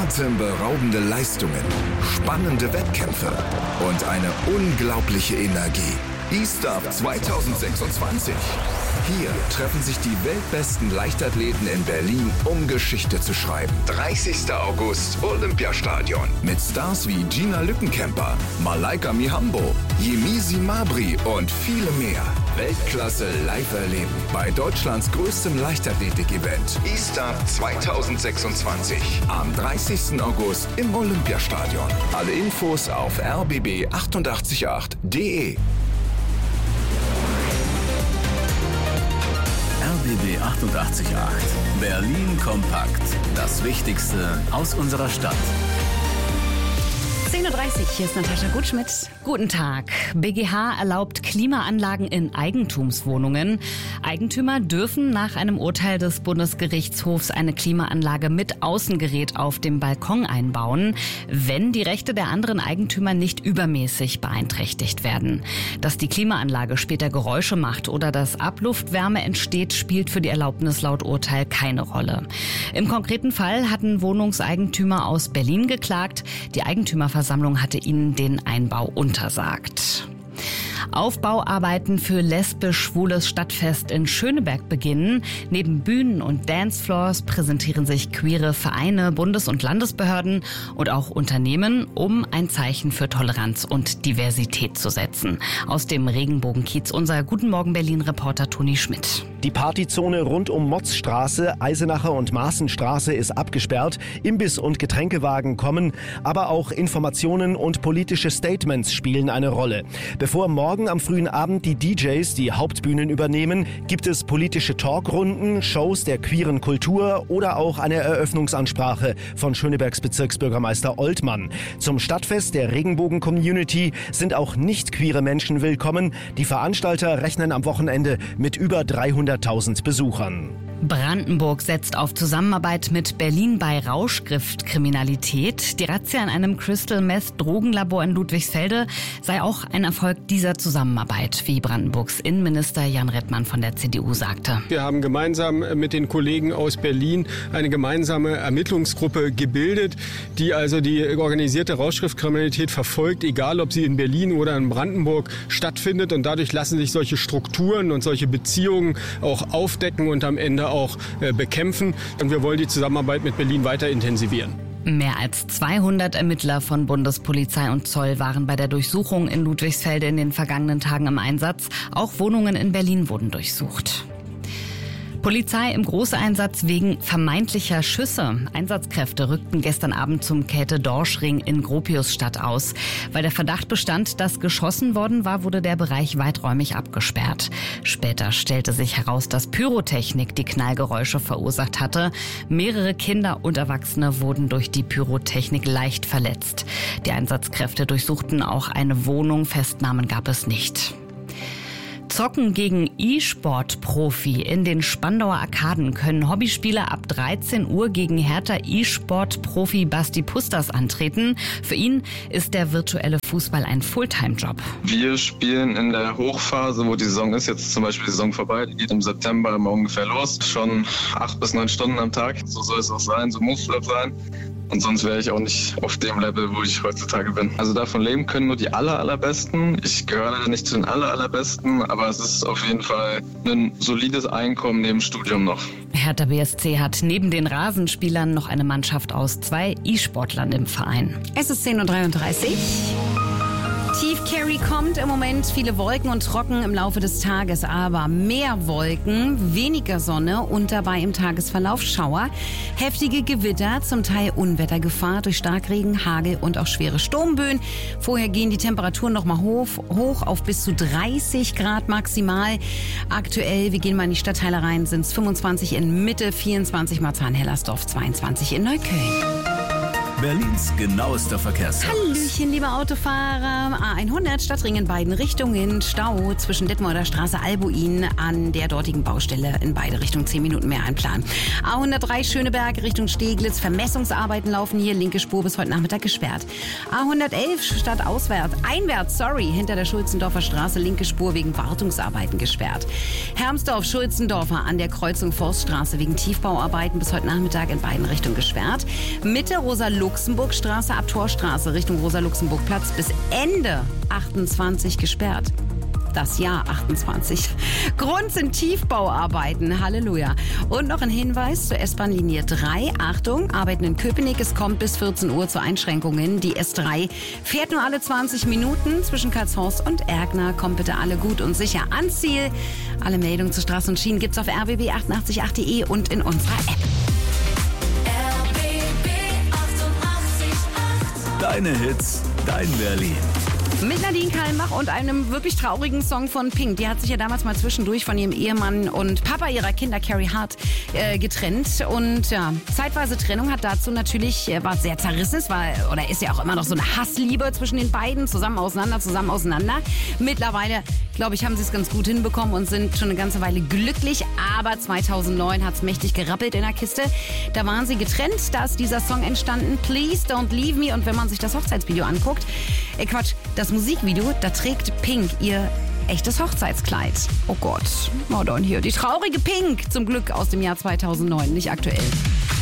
Atemberaubende Leistungen, spannende Wettkämpfe und eine unglaubliche Energie. E-Stop 2026. Hier treffen sich die weltbesten Leichtathleten in Berlin, um Geschichte zu schreiben. 30. August, Olympiastadion. Mit Stars wie Gina Lückenkämper, Malaika Mihambo, Yemisi Mabry und viele mehr. Weltklasse live erleben bei Deutschlands größtem Leichtathletik-Event. E-Stop 2026. Am 30. August im Olympiastadion. Alle Infos auf rbb888.de. RBB 88.8. Berlin kompakt. Das Wichtigste aus unserer Stadt. 10.30 Uhr, hier ist Natascha Gutschmidt. Guten Tag. BGH erlaubt Klimaanlagen in Eigentumswohnungen. Eigentümer dürfen nach einem Urteil des Bundesgerichtshofs eine Klimaanlage mit Außengerät auf dem Balkon einbauen, wenn die Rechte der anderen Eigentümer nicht übermäßig beeinträchtigt werden. Dass die Klimaanlage später Geräusche macht oder dass Abluftwärme entsteht, spielt für die Erlaubnis laut Urteil keine Rolle. Im konkreten Fall hatten Wohnungseigentümer aus Berlin geklagt. Die Eigentümerversammlung hatte ihnen den Einbau untersagt. Aufbauarbeiten für lesbisch-schwules Stadtfest in Schöneberg beginnen. Neben Bühnen und Dancefloors präsentieren sich queere Vereine, Bundes- und Landesbehörden und auch Unternehmen, um ein Zeichen für Toleranz und Diversität zu setzen. Aus dem Regenbogenkiez unser Guten Morgen Berlin-Reporter Toni Schmidt. Die Partyzone rund um Motzstraße, Eisenacher und Maaßenstraße ist abgesperrt. Imbiss- und Getränkewagen kommen, aber auch Informationen und politische Statements spielen eine Rolle. Bevor morgen am frühen Abend die DJs die Hauptbühnen übernehmen, gibt es politische Talkrunden, Shows der queeren Kultur oder auch eine Eröffnungsansprache von Schönebergs Bezirksbürgermeister Oltmann. Zum Stadtfest der Regenbogen-Community sind auch nicht queere Menschen willkommen. Die Veranstalter rechnen am Wochenende mit über 300.000 Besuchern. Brandenburg setzt auf Zusammenarbeit mit Berlin bei Rauschgiftkriminalität. Die Razzia in einem Crystal-Meth-Drogenlabor in Ludwigsfelde sei auch ein Erfolg dieser Zusammenarbeit, wie Brandenburgs Innenminister Jan Redmann von der CDU sagte. Wir haben gemeinsam mit den Kollegen aus Berlin eine gemeinsame Ermittlungsgruppe gebildet, die also die organisierte Rauschgiftkriminalität verfolgt, egal ob sie in Berlin oder in Brandenburg stattfindet. Und dadurch lassen sich solche Strukturen und solche Beziehungen auch aufdecken und am Ende auch bekämpfen. Und wir wollen die Zusammenarbeit mit Berlin weiter intensivieren. Mehr als 200 Ermittler von Bundespolizei und Zoll waren bei der Durchsuchung in Ludwigsfelde in den vergangenen Tagen im Einsatz. Auch Wohnungen in Berlin wurden durchsucht. Polizei im Großeinsatz wegen vermeintlicher Schüsse. Einsatzkräfte rückten gestern Abend zum Käthe-Dorsch-Ring in Gropiusstadt aus. Weil der Verdacht bestand, dass geschossen worden war, wurde der Bereich weiträumig abgesperrt. Später stellte sich heraus, dass Pyrotechnik die Knallgeräusche verursacht hatte. Mehrere Kinder und Erwachsene wurden durch die Pyrotechnik leicht verletzt. Die Einsatzkräfte durchsuchten auch eine Wohnung. Festnahmen gab es nicht. Zocken gegen E-Sport-Profi. In den Spandauer Arkaden können Hobbyspieler ab 13 Uhr gegen Hertha E-Sport-Profi Basti Pusters antreten. Für ihn ist der virtuelle Fußball ein Fulltime-Job. Wir spielen in der Hochphase, wo die Saison ist. Jetzt zum Beispiel die Saison vorbei. Die geht im September immer ungefähr los. Schon 8 bis 9 Stunden am Tag. So soll es auch sein. So muss es sein. Und sonst wäre ich auch nicht auf dem Level, wo ich heutzutage bin. Also davon leben können nur die allerbesten. Ich gehöre leider nicht zu den allerbesten, aber es ist auf jeden Fall ein solides Einkommen neben Studium noch. Hertha BSC hat neben den Rasenspielern noch eine Mannschaft aus 2 E-Sportlern im Verein. Es ist 10.33 Uhr. Tief Kerry kommt im Moment, viele Wolken und trocken im Laufe des Tages, aber mehr Wolken, weniger Sonne und dabei im Tagesverlauf Schauer, heftige Gewitter, zum Teil Unwettergefahr durch Starkregen, Hagel und auch schwere Sturmböen. Vorher gehen die Temperaturen nochmal hoch auf bis zu 30 Grad maximal. Aktuell, wir gehen mal in die Stadtteile rein, sind es 25 in Mitte, 24 Marzahn-Hellersdorf, 22 in Neukölln. Berlins genauester Verkehrservice. Hallöchen, liebe Autofahrer. A100 Stadtring in beiden Richtungen. Stau zwischen Detmolder Straße Albuin an der dortigen Baustelle in beide Richtungen. 10 Minuten mehr einplanen. A103 Schöneberg Richtung Steglitz. Vermessungsarbeiten laufen hier. Linke Spur bis heute Nachmittag gesperrt. A111 einwärts, hinter der Schulzendorfer Straße. Linke Spur wegen Wartungsarbeiten gesperrt. Hermsdorf-Schulzendorfer an der Kreuzung Forststraße wegen Tiefbauarbeiten bis heute Nachmittag in beiden Richtungen gesperrt. Mitte Rosa-Luxemburg-Straße ab Torstraße Richtung Rosa-Luxemburg-Platz bis Ende 28 gesperrt. Das Jahr 28. Grund sind Tiefbauarbeiten. Halleluja. Und noch ein Hinweis zur S-Bahn-Linie 3. Achtung, Arbeiten in Köpenick. Es kommt bis 14 Uhr zu Einschränkungen. Die S3 fährt nur alle 20 Minuten zwischen Karlshorst und Erkner. Kommt bitte alle gut und sicher ans Ziel. Alle Meldungen zu Straßen und Schienen gibt's auf rbb888.de und in unserer App. Deine Hits, dein Berlin. Mit Nadine Kalmbach und einem wirklich traurigen Song von Pink. Die hat sich ja damals mal zwischendurch von ihrem Ehemann und Papa ihrer Kinder, Carey Hart, getrennt. Und ja, zeitweise Trennung hat dazu natürlich, war sehr zerrissen. Es war, oder ist ja auch immer noch so eine Hassliebe zwischen den beiden. Zusammen auseinander. Mittlerweile, glaube ich, haben sie es ganz gut hinbekommen und sind schon eine ganze Weile glücklich. Aber 2009 hat es mächtig gerappelt in der Kiste. Da waren sie getrennt. Da ist dieser Song entstanden. Please Don't Leave Me. Und wenn man sich das Hochzeitsvideo anguckt, das Musikvideo, da trägt Pink ihr echtes Hochzeitskleid. Oh Gott, dann hier die traurige Pink, zum Glück aus dem Jahr 2009, nicht aktuell.